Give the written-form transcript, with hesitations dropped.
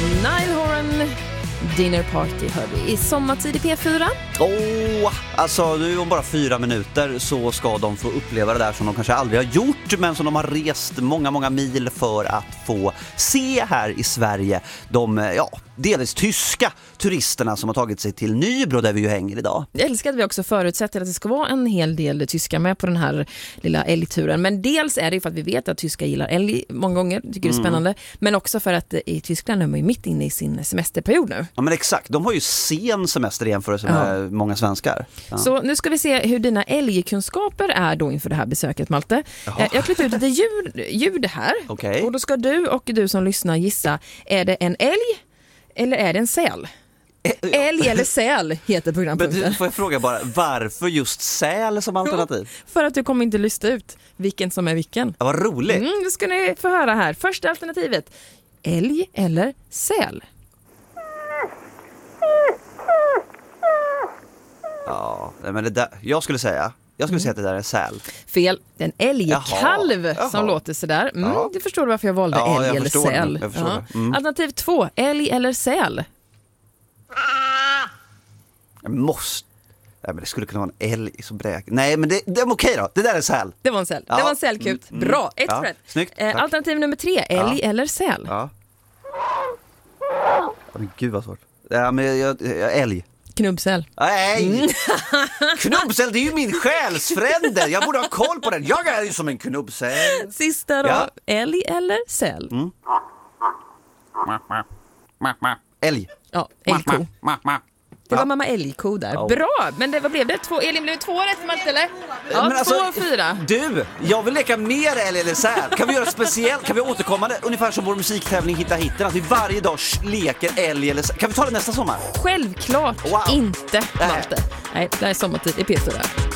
Nile Horan, Dinner Party hör vi i sommartid i P4. Alltså nu om bara 4 minuter så ska de få uppleva det där som de kanske aldrig har gjort, men som de har rest många mil för att få se här i Sverige. De, delvis tyska turisterna som har tagit sig till Nybro där vi ju hänger idag. Jag älskar att vi också förutsätter att det ska vara en hel del tyskar med på den här lilla älgturen. Men dels är det ju för att vi vet att tyskar gillar älg många gånger, tycker det är spännande. Men också för att i Tyskland är man ju mitt inne i sin semesterperiod nu. Ja men exakt, de har ju sen semester i jämförelse med många svenskar. Ja. Så nu ska vi se hur dina älgkunskaper är då inför det här besöket, Malte. Jag har klippt ut lite ljud här. Okay. Och då ska du och du som lyssnar gissa, är det en älg eller är det en säl? Älg eller säl heter programpunkten. Men får jag fråga bara, varför just säl som alternativ? För att du kommer inte lyssna ut vilken som är vilken. Ja, vad roligt. Det ska ni få höra här. Första alternativet, älg eller säl? Ja, men det där, jag skulle säga att det där är säl. Fel, det är en älgkalv som låter sådär. Du förstår varför jag valde älg eller säl. Alternativ 2, älg eller säl? Jag måste... Nej, men det skulle kunna vara en älg som bräk. Nej, men det är okej då. Det där är säl. Det var en säl. Det var en sälkut. Bra, ett rätt. Snyggt. Alternativ nummer 3, älg eller säl? Ja. Men gud vad svårt. Ja, men jag älg. Knubbsäl. Nej! Knubbsäl, det är ju min själsfrände. Jag borde ha koll på den. Jag är ju som en knubbsäl. Sista då, älg eller säl? Älg. Ja, älgko. Det var mamma älgko där. Bra, men vad blev det? Elin blev 2 rätt, Malte, eller? Ja, men 2 av 4. Du, jag vill leka mer älg eller säl. Kan vi göra speciellt? Kan vi återkomma det? Ungefär som vår musiktävling Hitta hitten. Att vi varje dag leker älg eller säl. Kan vi ta det nästa sommar? Självklart inte, Malte. Nej, det här är sommartid i P4.